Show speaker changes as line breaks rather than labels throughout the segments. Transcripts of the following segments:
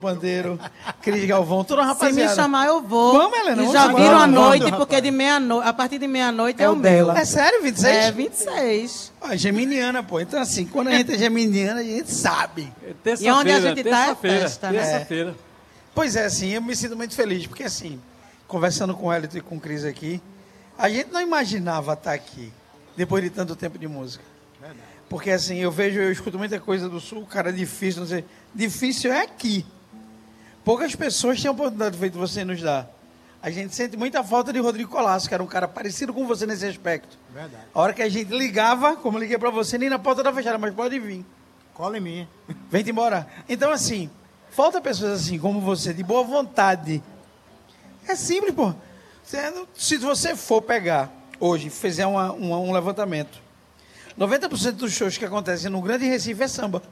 Bandeiro, Cris Galvão, toda a
Se
rapaziada.
me chamar, eu vou.
Vamos, Helena,
E
vamos
já
embora.
viram a
Vamos,
noite,
rapaz.
porque a partir de meia-noite
É o dela.
É sério, 26?
É 26.
Ó, geminiana, pô. Então, assim, quando a gente é geminiana, a gente sabe.
E onde a gente tá é festa, né?
Terça-feira.
Pois é, assim, eu me sinto muito feliz, porque, assim, conversando com o Hélio e com o Cris aqui, a gente não imaginava estar aqui, depois de tanto tempo de música. Porque, assim, eu escuto muita coisa do Sul, cara, difícil, não sei. Difícil é aqui. Poucas pessoas têm a oportunidade feito você nos dá. A gente sente muita falta de Rodrigo Colasso, que era um cara parecido com você nesse aspecto.
Verdade.
A hora que a gente ligava, como eu liguei pra você, nem na porta da fechada, mas pode vir.
Cola em mim.
Vem-te embora. Então, assim, falta pessoas assim como você, de boa vontade. É simples, pô. Se você for pegar hoje, fizer um levantamento, 90% dos shows que acontecem no Grande Recife é samba.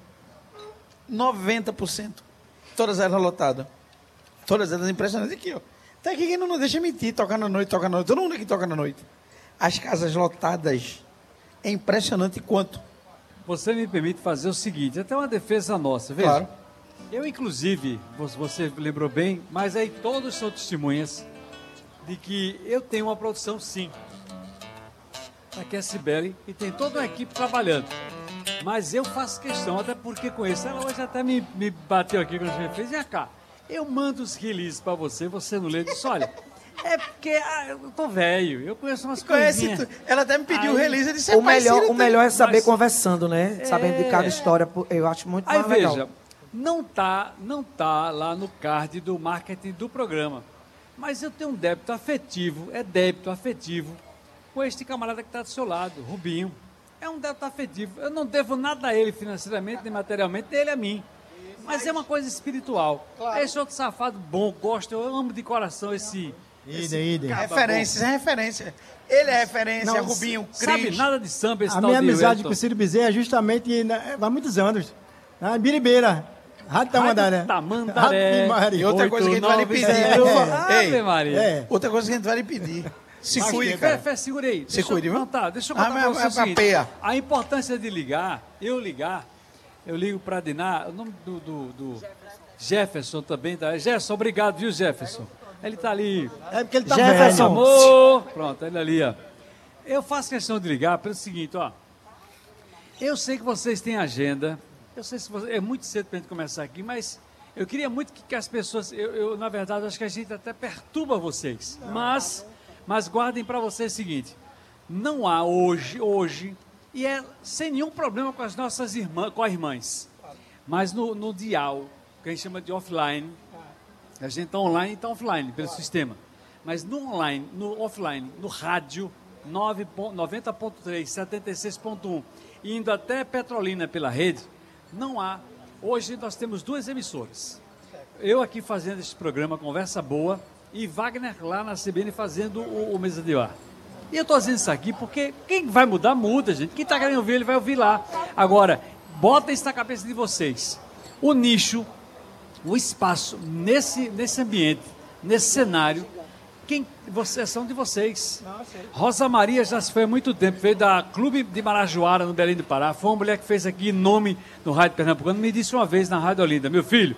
90%. Todas elas lotadas. Todas elas impressionantes. Aqui, ó. Tá aqui quem não deixa mentir. Toca na noite, toca na noite. Todo mundo aqui toca na noite. As casas lotadas. É impressionante quanto.
Você me permite fazer o seguinte, até uma defesa nossa, veja.
Claro.
Eu, inclusive, você lembrou bem, mas aí todos são testemunhas de que eu tenho uma produção, sim. Aqui é a Cibele e tem toda uma equipe trabalhando. Mas eu faço questão, até porque conheço. Ela hoje até me bateu aqui quando a gente fez. Vem cá, eu mando os releases pra você não lê. Disse, olha, é porque eu tô velho, eu conheço umas coisinhas.
Ela até me pediu o
Aí,
release, eu disse,
O melhor é saber
Mas-
conversando, né? Sabendo de cada história. Eu acho muito
Aí
mais legal.
veja, não tá lá no card do marketing do programa. Mas eu tenho um débito afetivo com este camarada que está do seu lado, Rubinho. É um débito afetivo. Eu não devo nada a ele financeiramente, nem materialmente, nem ele a mim. Mas é uma coisa espiritual. Claro. Esse outro safado bom, gosto, eu amo de coração esse...
Idem.
Referências, é referência. Ele é referência,
Não,
Rubinho, Cris.
Sabe nada de samba esse
A
tal
minha
de
amizade
Wellington.
com o Ciro Bezerra é justamente há muitos anos. Na Biribeira. Rádio Tamandaré.
Tamandaré.
Rádio Maria.
E outra coisa que a gente vai lhe pedir.
Ave
Ei,
Maria.
É.
outra coisa que a gente vai lhe pedir. Se cuide,
Fé,
cara.
segura aí.
Se cuide, viu?
Não, tá, deixa eu contar
mas
pra você o
é pra
seguinte.
peia.
A importância de ligar, eu ligo pra Diná, o nome do Jefferson também, tá? Jefferson, obrigado, viu, Jefferson? Ele tá ali.
É porque ele tá
Jefferson.
velho.
Amor! Pronto, ele ali, ó. Eu faço questão de ligar pelo seguinte, ó. Eu sei que vocês têm agenda, eu sei se é muito cedo pra gente começar aqui, mas eu queria muito que as pessoas, na verdade, acho que a gente até perturba vocês, mas guardem pra vocês o seguinte, não há hoje, e é sem nenhum problema com as nossas irmãs, com as irmãs, mas no dial, que a gente chama de offline, a gente está online e está offline pelo sistema. Mas no online, no offline, no rádio, 90.3, 76.1, indo até Petrolina pela rede, não há. Hoje nós temos duas emissoras. Eu aqui fazendo esse programa Conversa Boa e Wagner lá na CBN fazendo o Mesa de Ar. E eu estou dizendo isso aqui porque quem vai mudar, muda, gente. Quem está querendo ouvir, ele vai ouvir lá. Agora, bota isso na cabeça de vocês. O nicho, o espaço nesse ambiente, nesse cenário, são de vocês. Rosa Maria já se foi há muito tempo, veio da Clube de Marajoara, no Belém do Pará. Foi uma mulher que fez aqui nome no Rádio Pernambucano. Me disse uma vez na Rádio Olinda, meu filho,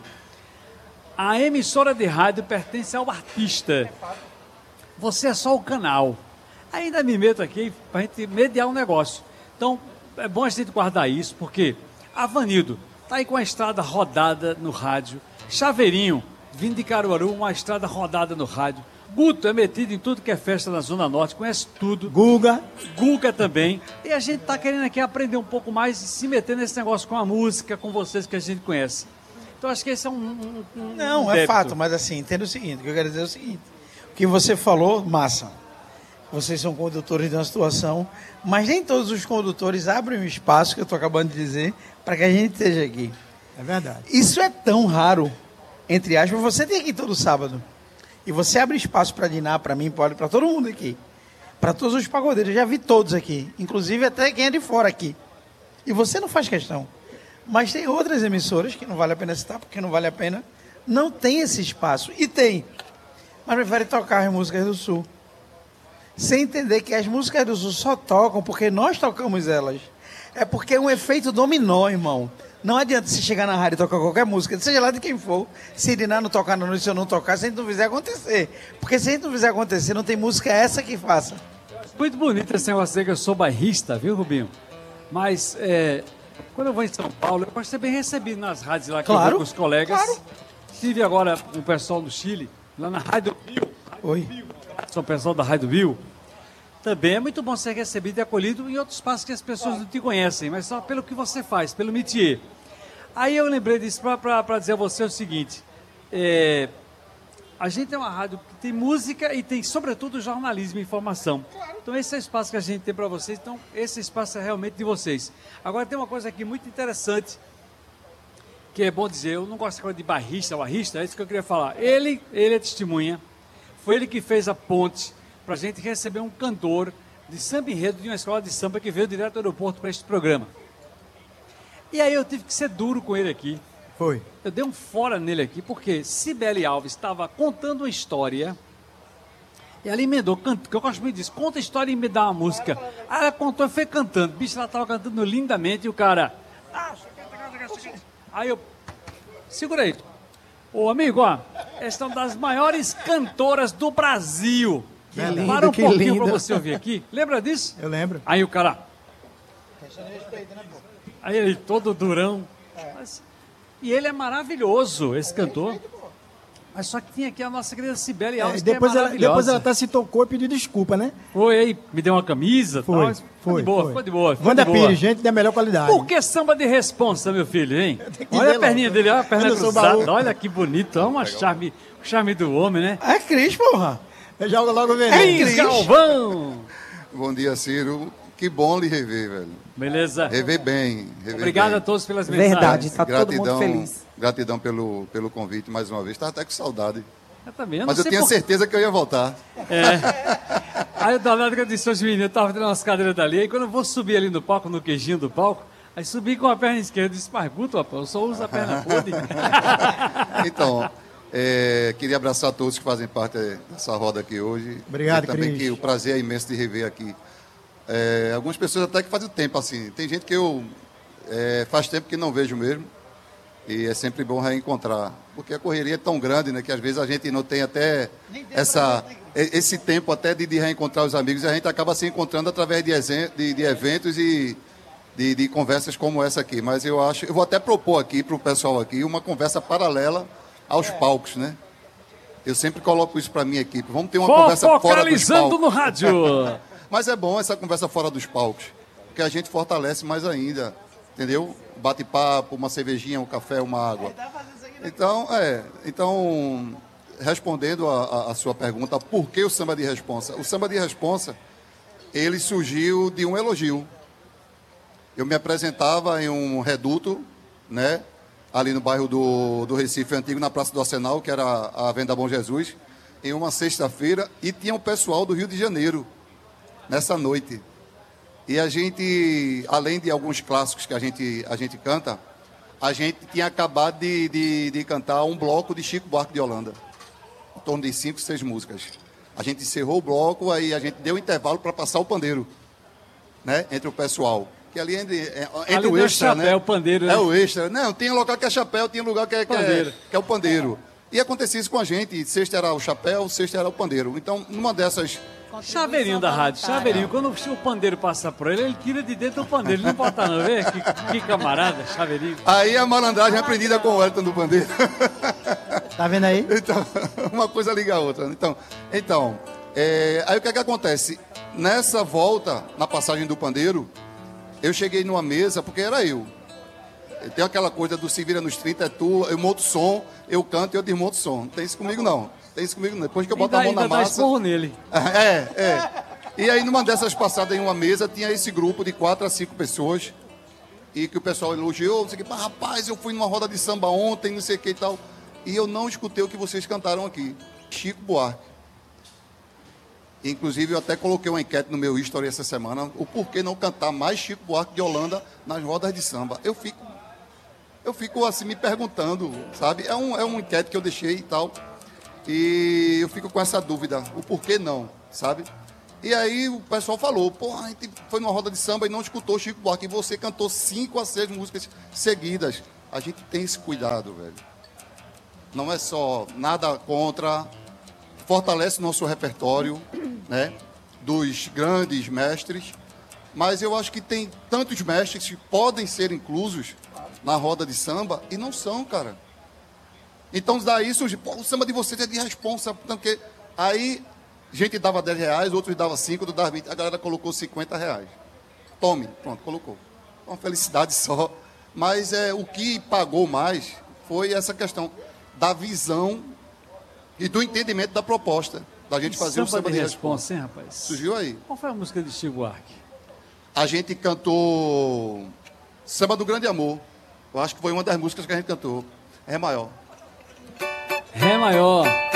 a emissora de rádio pertence ao artista. Você é só o canal. Ainda me meto aqui para a gente mediar um negócio. Então, é bom a gente guardar isso, porque Avanildo está aí com a estrada rodada no rádio. Chaveirinho, vindo de Caruaru, uma estrada rodada no rádio. Guto é metido em tudo que é festa na Zona Norte, conhece tudo.
Guga.
Guga também. E a gente está querendo aqui aprender um pouco mais e se meter nesse negócio com a música, com vocês que a gente conhece. Então, acho que esse é
Não, é
débito.
fato, mas assim, entenda o seguinte, o que eu quero dizer é o seguinte. O que você falou, massa. Vocês são condutores de uma situação, mas nem todos os condutores abrem um espaço, que eu estou acabando de dizer, para que a gente esteja aqui.
É verdade.
Isso é tão raro, entre aspas, você tem aqui todo sábado. E você abre espaço para Diná, para mim, para todo mundo aqui. Para todos os pagodeiros, eu já vi todos aqui. Inclusive até quem é de fora aqui. E você não faz questão. Mas tem outras emissoras que não vale a pena citar, porque não vale a pena. Não tem esse espaço. E tem. Mas prefere tocar as músicas do Sul. Sem entender que as músicas do Sul só tocam porque nós tocamos elas. É porque é um efeito dominó, irmão. Não adianta você chegar na rádio e tocar qualquer música, seja lá de quem for. Se Diná não tocar na noite, se eu não tocar, se a gente não fizer acontecer. Porque se a gente não fizer acontecer, não tem música essa que faça.
Muito bonito esse negócio de dizer que eu sou bairrista, viu, Rubinho? Mas, quando eu vou em São Paulo, eu gosto de ser bem recebido nas rádios lá que eu vou com os colegas. Claro. Estive agora com o pessoal do Chile, lá na Rádio Bio.
Oi.
Sou o pessoal da Rádio Bio. Também é muito bom ser recebido e acolhido em outros espaços que as pessoas não te conhecem, mas só pelo que você faz, pelo métier. Aí eu lembrei disso para dizer a você o seguinte, a gente é uma rádio que tem música e tem, sobretudo, jornalismo e informação. Então esse é o espaço que a gente tem para vocês, então esse espaço é realmente de vocês. Agora tem uma coisa aqui muito interessante, que é bom dizer, eu não gosto de barrista, é isso que eu queria falar. Ele é testemunha, foi ele que fez a ponte para a gente receber um cantor de samba enredo de uma escola de samba que veio direto do aeroporto para este programa. E aí eu tive que ser duro com ele aqui.
Foi.
Eu dei um fora nele aqui, porque Cibele Alves estava contando uma história e ela emendou, que eu gosto muito disso, conta a história e me dá uma música. Aí ela contou e foi cantando. Bicho, ela estava cantando lindamente e o cara... Aí eu... Segura aí. Ô amigo, ó, essa é uma das maiores cantoras do Brasil.
Que lindo,
para um pouquinho
lindo.
para você ouvir aqui. Lembra disso?
Eu lembro.
Aí o cara... Aí ele todo durão. E ele é maravilhoso, esse cantor. Mas só que tinha aqui a nossa querida Cibele Alves,
Depois
que é
ela
maravilhosa.
até se tocou e pediu desculpa, né?
Foi aí, me deu uma camisa.
Foi,
tal. Ficou de boa, ficou de boa.
Wanda Pires, gente da melhor qualidade.
Por que samba de responsa, meu filho, hein?
que
Olha
ver
a perninha
logo.
dele, olha a perna
Eu não sou
cruzada.
baú.
Olha que bonito, olha uma charme do homem, né?
É Cris, porra.
Eu jogo logo o veneno.
Cris Galvão!
Bom dia, Ciro. Que bom lhe rever, velho.
Beleza.
Rever bem.
Obrigado
bem.
a todos pelas mensagens.
Verdade, tá todo mundo feliz.
Gratidão pelo convite mais uma vez. Estava até com saudade.
Eu também,
Mas eu tinha certeza que eu ia voltar.
Aí o danado que eu disse aos meninos, eu estava tirando umas cadeiras dali, aí quando eu vou subir ali no palco, no queijinho do palco, aí subi com a perna esquerda e disse, mas Guto, rapaz, eu só uso a perna podre.
Então, queria abraçar todos que fazem parte dessa roda aqui hoje.
Obrigado,
e também
Cris.
que o prazer é imenso de rever aqui. Algumas pessoas até que fazem tempo assim. Tem gente que eu faz tempo que não vejo mesmo. E é sempre bom reencontrar. Porque a correria é tão grande, né? Que às vezes a gente não tem até esse tempo até de reencontrar os amigos. E a gente acaba se encontrando através de eventos e de conversas como essa aqui. Mas eu vou até propor aqui para o pessoal aqui uma conversa paralela aos palcos, né? Eu sempre coloco isso para minha equipe. Vamos ter uma conversa fora dos
Focalizando
palcos.
no rádio.
Mas é bom essa conversa fora dos palcos, porque a gente fortalece mais ainda, entendeu? Bate-papo, uma cervejinha, um café, uma água. Então, respondendo a sua pergunta, por que o samba de responsa? O samba de responsa, ele surgiu de um elogio. Eu me apresentava em um reduto, né? Ali no bairro do Recife Antigo, na Praça do Arsenal, que era a Venda Bom Jesus, em uma sexta-feira, e tinha um pessoal do Rio de Janeiro, nessa noite. E a gente, além de alguns clássicos que a gente canta, a gente tinha acabado de cantar um bloco de Chico Buarque de Holanda, em torno de 5, 6 músicas. A gente encerrou o bloco, aí a gente deu intervalo para passar o pandeiro, né, entre o pessoal. Que ali entre o extra,
chapéu,
né?
O pandeiro, né?
É o extra. Não, tem lugar que é chapéu, tem lugar que é o pandeiro. E acontecia isso com a gente. Sexta era o chapéu, sexta era o pandeiro. Então, numa dessas...
Chaveirinho da rádio, chaveirinho. Quando o pandeiro passa por ele tira de dentro do pandeiro. Ele não bota não, vê? Que camarada, chaveirinho.
Aí a malandragem é aprendida com o Wellington do pandeiro.
Tá vendo aí?
Então, uma coisa liga a outra. Então aí o que é que acontece? Nessa volta, na passagem do pandeiro, eu cheguei numa mesa, porque era eu. Tem aquela coisa do se vira nos 30, é tu, eu monto som, eu canto e eu desmonto som. Não tem isso comigo não. Depois que eu boto a mão na
Dá
massa...
esporro nele.
E aí, numa dessas passadas em uma mesa, tinha esse grupo de 4 a 5 pessoas, e que o pessoal elogiou, não sei o que, mas, rapaz, eu fui numa roda de samba ontem, não sei o que e tal, e eu não escutei o que vocês cantaram aqui. Chico Buarque. Inclusive, eu até coloquei uma enquete no meu history essa semana, o porquê não cantar mais Chico Buarque de Holanda nas rodas de samba. Eu fico assim, me perguntando, sabe? É uma enquete que eu deixei e tal, e eu fico com essa dúvida, o porquê não, sabe? E aí o pessoal falou, pô, a gente foi numa roda de samba e não escutou Chico Buarque. E você cantou 5 a 6 músicas seguidas. A gente tem esse cuidado, velho. Não é só nada contra, fortalece o nosso repertório, né? Dos grandes mestres. Mas eu acho que tem tantos mestres que podem ser inclusos na roda de samba e não são, cara. Então daí surge, pô, o samba de vocês é de responsa, porque aí gente dava R$10, outros dava 5, outros dava 20, a galera colocou R$50. Tome, pronto, colocou. Uma felicidade só. Mas o que pagou mais foi essa questão da visão e do entendimento da proposta, da gente fazer o samba de responsa.
Hein, rapaz?
Surgiu aí.
Qual foi a música de Chico Buarque?
A gente cantou Samba do Grande Amor. Eu acho que foi uma das músicas que a gente cantou. Ré maior.
Ré maior.